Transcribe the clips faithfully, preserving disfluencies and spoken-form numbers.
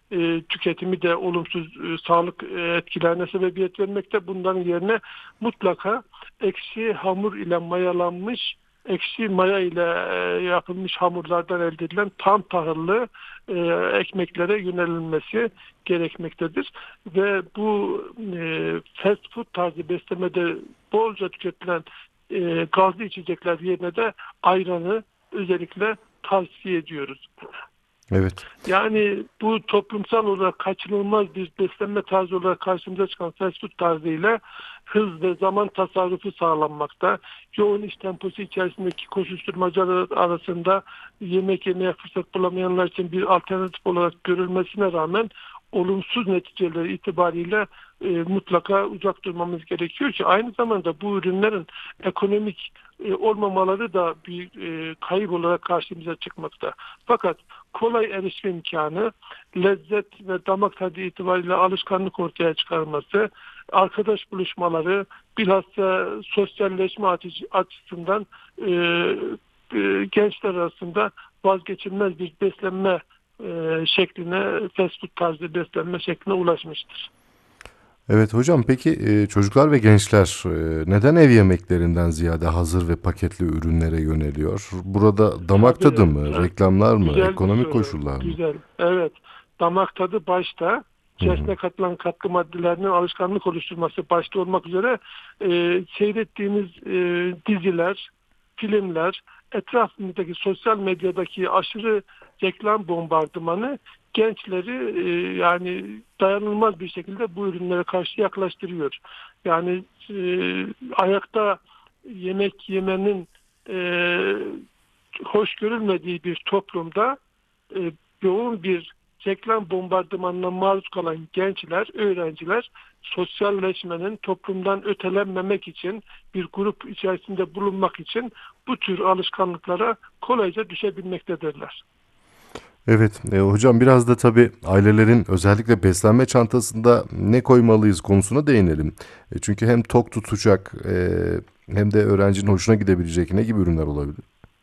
e, tüketimi de olumsuz e, sağlık e, etkilerine sebebiyet vermekte. Bunların yerine mutlaka ekşi hamur ile mayalanmış, ekşi maya ile e, yapılmış hamurlardan elde edilen tam tahıllı e, ekmeklere yönelilmesi gerekmektedir. Ve bu e, fast food tarzı beslemede bolca tüketilen e, gazlı içecekler yerine de ayranı özellikle tavsiye ediyoruz. Evet. Yani bu toplumsal olarak kaçınılmaz bir beslenme tarzı olarak karşımıza çıkan fast food tarzıyla hız ve zaman tasarrufu sağlanmakta. Yoğun iş temposu içerisindeki koşuşturmacalar arasında yemek yemeye fırsat bulamayanlar için bir alternatif olarak görülmesine rağmen olumsuz neticeleri itibariyle e, mutlaka uzak durmamız gerekiyor ki aynı zamanda bu ürünlerin ekonomik e, olmamaları da bir e, kayıp olarak karşımıza çıkmakta. Fakat kolay erişim imkanı, lezzet ve damak tadı itibariyle alışkanlık ortaya çıkarması, arkadaş buluşmaları, bilhassa sosyalleşme açısından e, e, gençler arasında vazgeçilmez bir beslenme e, şekline, fast food tarzı beslenme şekline ulaşmıştır. Evet hocam, peki e, çocuklar ve gençler e, neden ev yemeklerinden ziyade hazır ve paketli ürünlere yöneliyor? Burada damak tadı Tabii, mı, tabii. reklamlar mı, Güzel bir ekonomik soru. koşullar mı? Güzel. Evet. Damak tadı başta, Hı hı. içerisine katılan katkı maddelerinin alışkanlık oluşturması başta olmak üzere e, seyrettiğimiz e, diziler, filmler, etrafımızdaki sosyal medyadaki aşırı reklam bombardımanı gençleri e, yani dayanılmaz bir şekilde bu ürünlere karşı yaklaştırıyor. Yani e, ayakta yemek yemenin e, hoş görülmediği bir toplumda e, yoğun bir reklam bombardımanına maruz kalan gençler, öğrenciler sosyalleşmenin, toplumdan ötelenmemek için, bir grup içerisinde bulunmak için bu tür alışkanlıklara kolayca düşebilmektedirler. Evet, e, hocam biraz da tabii ailelerin özellikle beslenme çantasında ne koymalıyız konusuna değinelim. E, çünkü hem tok tutacak e, hem de öğrencinin hoşuna gidebilecek ne gibi ürünler olabilir?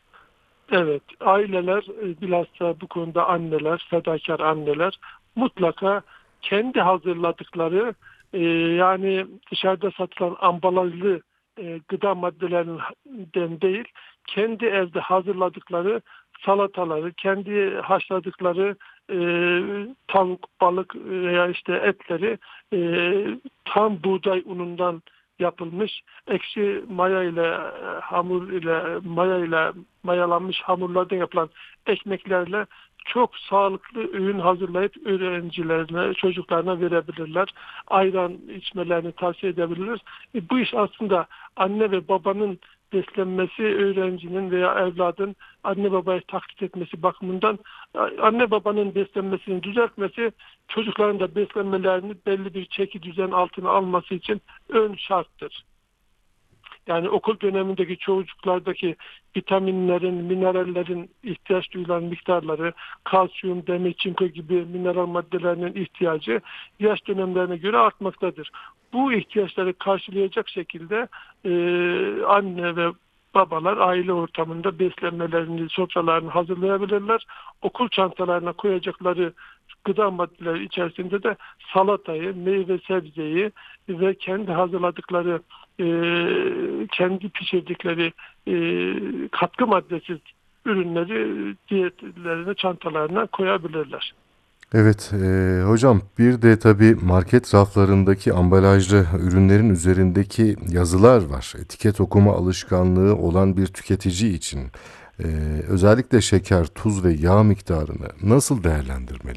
Evet, aileler, e, bilhassa bu konuda anneler, fedakar anneler mutlaka kendi hazırladıkları e, yani dışarıda satılan ambalajlı e, gıda maddelerinden değil, kendi evde hazırladıkları salataları, kendi haşladıkları e, tavuk, balık veya işte etleri e, tam buğday unundan yapılmış ekşi maya ile e, hamur ile maya ile mayalanmış hamurlardan yapılan ekmeklerle çok sağlıklı öğün hazırlayıp öğrencilerine, çocuklarına verebilirler. Ayran içmelerini tavsiye edebiliriz. E, bu iş aslında anne ve babanın beslenmesi, öğrencinin veya evladın anne babayı taklit etmesi bakımından anne babanın beslenmesini düzeltmesi, çocukların da beslenmelerini belli bir çeki düzen altına alması için ön şarttır. Yani okul dönemindeki çocuklardaki vitaminlerin, minerallerin ihtiyaç duyulan miktarları, kalsiyum, demir, çinko gibi mineral maddelerinin ihtiyacı yaş dönemlerine göre artmaktadır. Bu ihtiyaçları karşılayacak şekilde e, anne ve babalar aile ortamında beslenmelerini, sofralarını hazırlayabilirler. Okul çantalarına koyacakları gıda maddeleri içerisinde de salatayı, meyve sebzeyi ve kendi hazırladıkları e, kendi pişirdikleri e, katkı maddesiz ürünleri diyetlerine, çantalarına koyabilirler. Evet, e, hocam bir de tabii market raflarındaki ambalajlı ürünlerin üzerindeki yazılar var. Etiket okuma alışkanlığı olan bir tüketici için e, özellikle şeker, tuz ve yağ miktarını nasıl değerlendirmeli?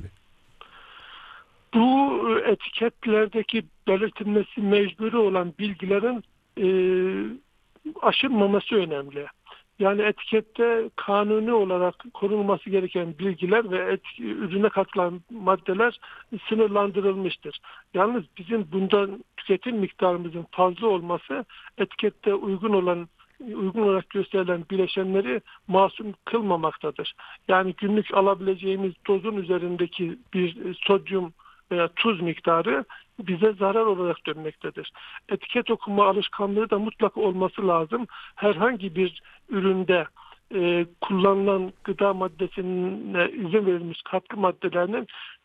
Bu e, etiketlerdeki belirtilmesi mecburi olan bilgilerin e, aşınmaması önemli. Yani etikette kanuni olarak korunması gereken bilgiler ve et, ürüne katılan maddeler sınırlandırılmıştır. Yalnız bizim bundan tüketim miktarımızın fazla olması etikette uygun olan uygun olarak gösterilen bileşenleri masum kılmamaktadır. Yani günlük alabileceğimiz dozun üzerindeki bir sodyum veya tuz miktarı bize zarar olarak dönmektedir. Etiket okuma alışkanlığı da mutlaka olması lazım. Herhangi bir üründe e, kullanılan gıda maddesine izin verilmiş katkı maddelerinin